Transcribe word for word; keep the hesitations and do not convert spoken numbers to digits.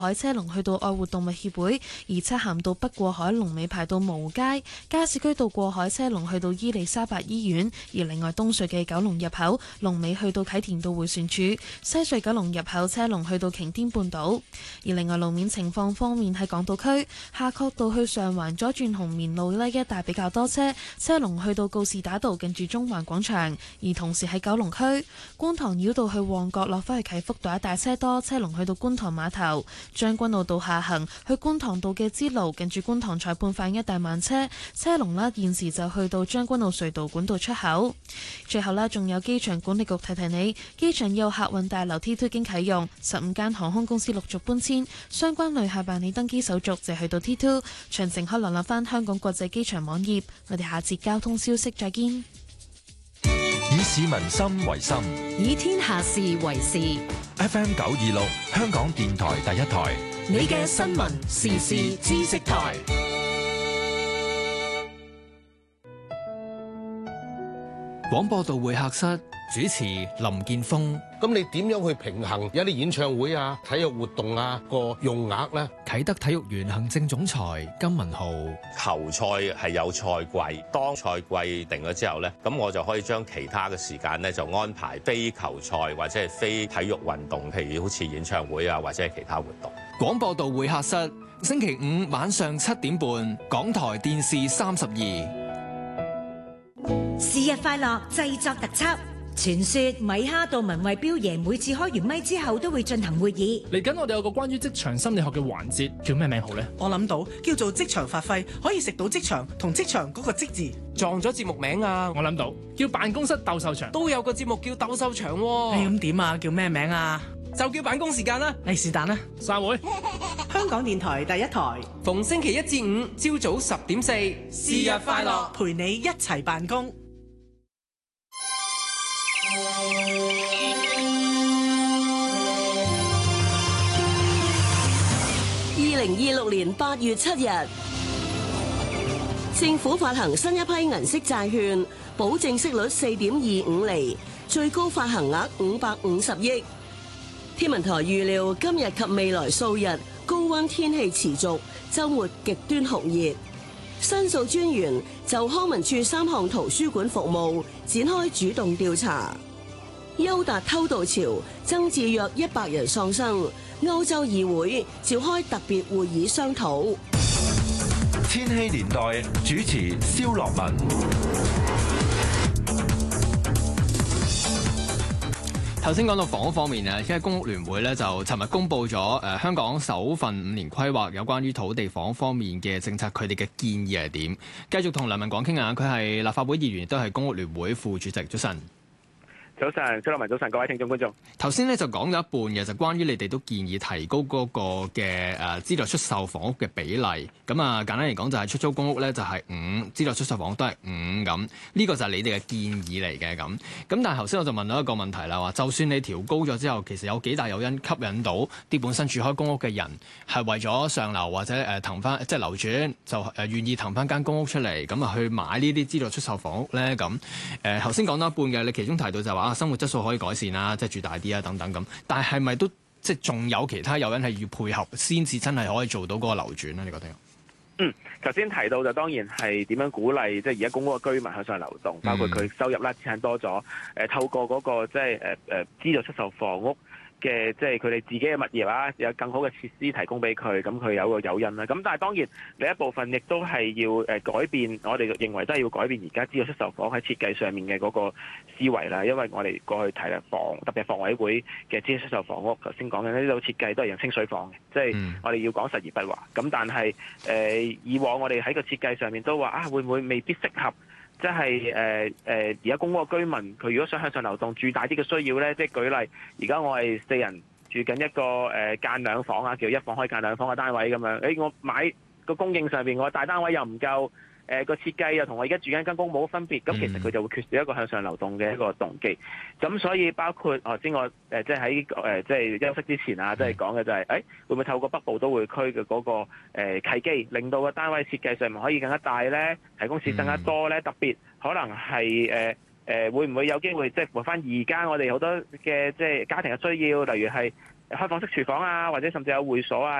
海車龍去到愛護動物協會，而漆咸道北過海龍尾排到蕪街，加士居道過海車龍去到伊利沙伯醫院，而另外東隧嘅九龍入口龍尾去到啟田道迴旋處，西隧九龍入口車龍去到擎天半島。而另外路面情況方面，喺港島區夏慤道去上環左轉紅棉路呢一帶比較多車，車龍去到告士打道近住中環廣場，而同時喺九龍區觀塘繞道去旺角落返去啟福道一帶車多，車龍去到觀塘碼頭。將軍澳道下行去觀塘道嘅支路，近住觀塘裁判法院一帶慢車，車龍啦現時就去到將軍澳隧道管道出口。最後啦，仲有機場管理局提提你，機場有客運大樓 T 二 經啟用，十五間航空公司陸續搬遷，相關旅客辦理登機手續就去到 T 二，詳情可瀏覽翻香港國際機場網頁。我哋下節交通消息再見。 以市民心為心， 以天下事為事。 F M 九二六，香港電台第一台， 你嘅新聞時事知識台。 廣播道會客室主持林建峰。 咁你點樣去平衡有啲演唱會啊、體育活動啊個用額呢？ 啟德體育園行政總裁金文豪。 球賽係有賽季，當賽季定咗之後呢，咁我就可以將其他嘅時間呢，就安排非球賽或者係非體育運動，譬如好似演唱會啊或者係其他活動。 廣播道會客室星期五晚上七點半，港台電視三十二。 是日快樂製作特輯。傳說米哈到文慧標爺每次開完咪之後都會進行會議。 嚟緊我哋有個關於職場心理學嘅環節，叫咩名好呢？ 我諗到叫做職場發揮，可以食到職場同職場嗰個職字。 撞咗節目名啊！ 我諗到叫辦公室鬥獸場， 都有個節目叫鬥獸場喎。 咁點啊？叫咩名啊？ 就叫辦公時間啦。 誒是但啦， 散會。 香港電台第一台， 逢星期一至五朝早十點四，是日快樂， 陪你一齊辦公。 二零二六年八月七日，政府發行新一批銀色債券，保證息率四點二五厘，最高發行額五百五十億。天文台預料今日及未來數日高溫天氣持續，週末極端酷熱。申訴專員就康文署三項圖書館服務展開主動調查。優達偷渡潮增至約一百人喪生，歐洲議會召開特別會議商討。 千禧年代主持蕭樂文。 頭先講到房屋方面啊，因為公屋聯會咧就尋日公布咗誒、呃、香港首份五年規劃有關於土地房屋方面嘅政策，佢哋嘅建議係點？繼續同梁文廣傾下，佢係立法會議員，亦都係公屋聯會副主席。早晨。 早晨，張立文早晨，各位聽眾觀眾。 頭先咧就講咗一半嘅，就關於你哋都建議提高嗰個嘅誒資助出售房屋嘅比例。咁啊簡單嚟講就係出租公屋咧就係五，資助出售房屋都係五咁。呢個就係你哋嘅建議嚟嘅咁。咁但係頭先我就問到一個問題啦，話就算你調高咗之後，其實有幾大誘因吸引到啲本身住開公屋嘅人係為咗上樓或者誒騰翻即係流轉，就誒願意騰翻間公屋出嚟，咁啊去買呢啲資助出售房屋咧咁。誒頭先講到一半嘅，你其中提到就話生活質素可以改善啦，即係住大啲啊，等等咁。但係係咪都即係仲有其他誘因係要配合，先至真係可以做到嗰個流轉咧？你覺得？ 嗯，頭先提到就當然係點樣鼓勵，即係而家公屋嘅居民向上流動，包括佢收入啦、資產多咗，誒透過嗰個即係誒誒資助出售房屋嘅，即係佢哋自己嘅物業啊，有更好嘅設施提供俾佢，咁佢有個誘因啦。咁但係當然另一部分亦都係要誒改變，我哋認為都係要改變而家資助出售房喺設計上面嘅嗰個思維啦。因為我哋過去睇啦房，特別係房委會嘅資助出售房屋，頭先講嘅呢度設計都係用清水房嘅，即係我哋要講實而不華。咁但係誒、呃、以往我哋喺個設計上面都話啊，會唔會未必適合？即係誒誒，而家公屋嘅居民，佢如果想向上流動，住大啲嘅需要咧，即係舉例，而家我係四人住緊一個誒、呃、間兩房啊，叫一房開間兩房嘅單位咁樣。誒、欸，我買個供應上邊，我大單位又唔夠。誒個設計又同我而家住緊間公屋冇分別，咁其實佢就會缺少一個向上流動嘅一個動機。咁所以包括頭先我誒即係喺誒即係休息之前啊，即係講嘅就係、是、誒、欸、會唔會透過北部都會區嘅嗰個誒契機，令到個單位設計上面可以更加大咧，提供設更加多咧，特別可能係誒誒會唔會有機會即係符合翻而家我哋好多嘅即係家庭嘅需要，例如係開放式廚房啊，或者甚至有會所啊。